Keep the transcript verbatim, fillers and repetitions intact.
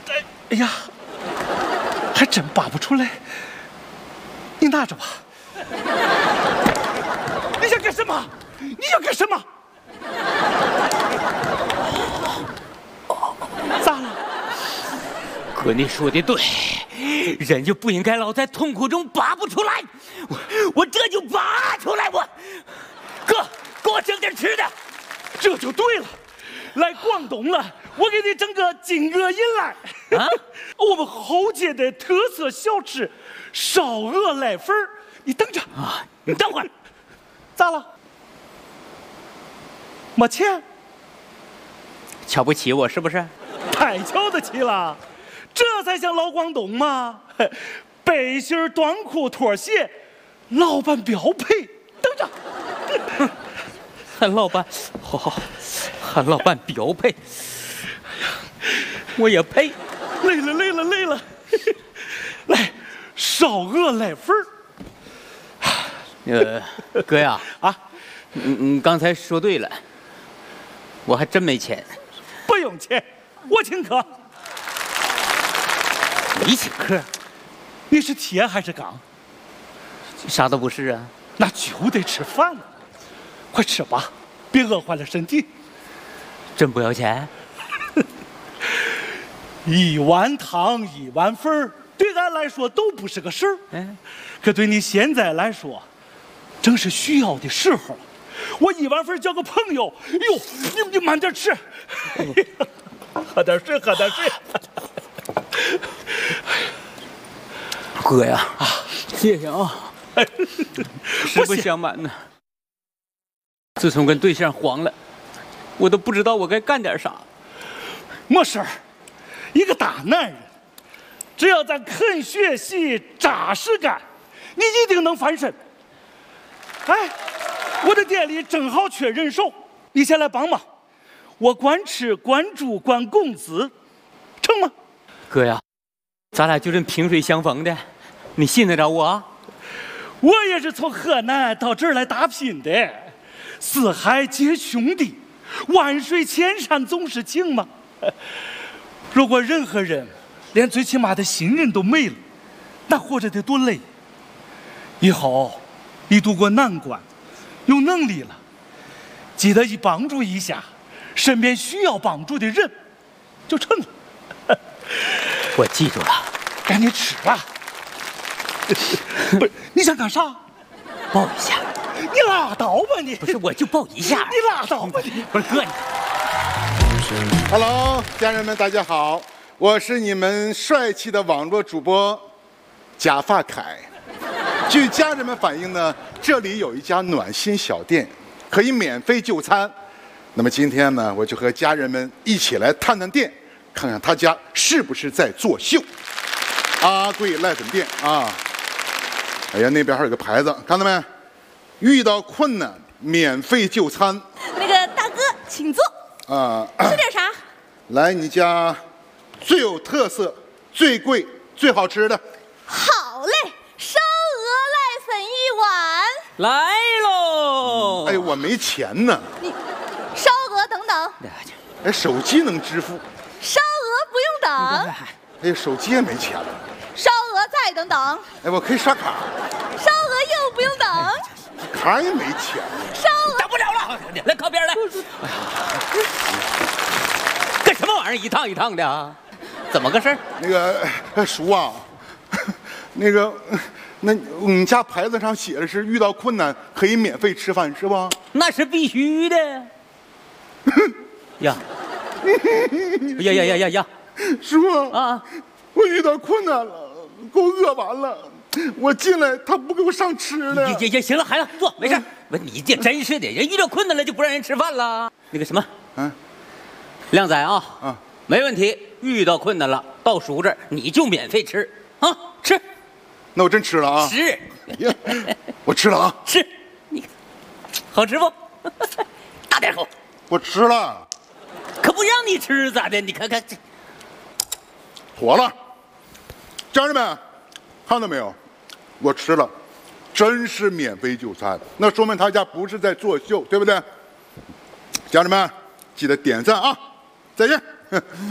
哎呀，还真拔不出来。你拿着吧。你想干什么？你要干什么？咋了？ 哥，你说的对，人就不应该老在痛苦中拔不出来。我我这就拔出来。我哥，给我整点吃的。 这就对了。来广东了，我给你整个金鹅饮来。啊，我们侯家的特色小吃烧鹅来粉儿。你等着啊！你等会儿。 咋了？没钱？ 瞧不起我是不是？ 太瞧得起了，这才像老广东嘛！背心、短裤、拖鞋，老板标配。等着， 喊老板，好好，喊老板标配。我也配。 累了，累了，累了。来，烧鹅来粉儿。 呃，哥呀， 啊， 你你刚才说对了，我还真没钱。 不用钱，我请客。 你请客？ 你是铁还是钢？ 啥都不是啊。 那就得吃饭了，快吃吧，别饿坏了身体。 真不要钱？ 一碗汤一碗粉儿，对俺来说都不是个事儿。嗯，可对你现在来说，正是需要的时候。我一碗粉交个朋友，哟，你你慢点吃，喝点水，喝点水。 哥呀，啊，谢谢啊。实不相瞒呢，自从跟对象黄了，我都不知道我该干点啥。 没事儿，一个大男人，只要咱肯学习、扎实干，你一定能翻身。哎，我的店里正好缺人手，你先来帮忙，我管吃、管住、管工资，成吗？ 哥呀，咱俩就这萍水相逢的，你信得着我啊？ 我也是从河南到这儿来打拼的，四海皆兄弟，万水千山总是情嘛。如果人和人连最起码的信任都没了，那活着得多累。以后你渡过难关，有能力了，记得一帮助一下身边需要帮助的人，就成了。 我记住了， 赶紧吃吧。不是，你想干啥？ 抱一下。 你拉倒吧你！ 不是，我就抱一下。 你拉倒吧你！ 不是哥你。 Hello， 家人们，大家好，我是你们帅气的网络主播假发凯。据家人们反映呢，这里有一家暖心小店，可以免费就餐。那么今天呢，我就和家人们一起来探探店，看看他家是不是在作秀。阿贵濑粉店啊！哎呀，那边还有个牌子，看到没？遇到困难免费就餐。 那个大哥，请坐。 啊， 吃点啥？ 来，你家最有特色、最贵、最好吃的。 好嘞，烧鹅濑粉一碗。 来喽！ 哎，我没钱呢。 你烧鹅等等。 哎，手机能支付。 烧鹅不用等。 哎，手机也没钱了。 烧鹅再等等。 哎，我可以刷卡。 烧鹅又不用等。 卡也没钱了。 烧鹅等不了了，来靠边来。干什么玩意儿？一趟一趟的啊？怎么个事儿？ 那个叔啊，那个，那你家牌子上写的是遇到困难可以免费吃饭是吧？ 那是必须的。呀，呀呀呀呀呀！ 叔啊， 我遇到困难了，给我饿完了，我进来他不给我上吃的。 也也也行了，孩子坐，没事。不，你这真是的，人遇到困难了就不让人吃饭了。那个什么， 嗯， 靓仔啊， 啊， 没问题。遇到困难了，到叔这儿你就免费吃啊，吃。 那我真吃了啊！ 吃， 我吃了啊！ 吃，你好吃不？大点口。 我吃了， 可不让你吃咋的？你看看这， 妥了。家人们，看到没有？我吃了，真是免费就餐，那说明他家不是在作秀，对不对？家人们，记得点赞啊！再见。